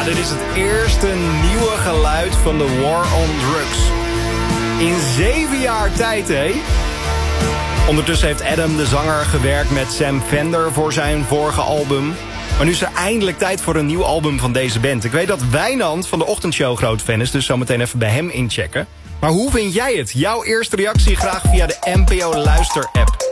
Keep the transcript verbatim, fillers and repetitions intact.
Ja, dit is het eerste nieuwe geluid van de War on Drugs. In zeven jaar tijd, hé. Ondertussen heeft Adam, de zanger, gewerkt met Sam Fender voor zijn vorige album. Maar nu is er eindelijk tijd voor een nieuw album van deze band. Ik weet dat Wijnand van de Ochtendshow groot fan is, dus zometeen even bij hem inchecken. Maar hoe vind jij het? Jouw eerste reactie graag via de N P O Luister-app.